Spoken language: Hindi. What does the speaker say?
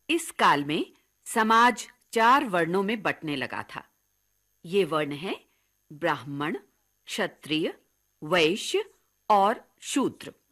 इस काल में समाज 4 वर्णों में बंटने लगा था। ये वर्ण है ब्राह्मण, क्षत्रिय, वैश्य और शूद्र।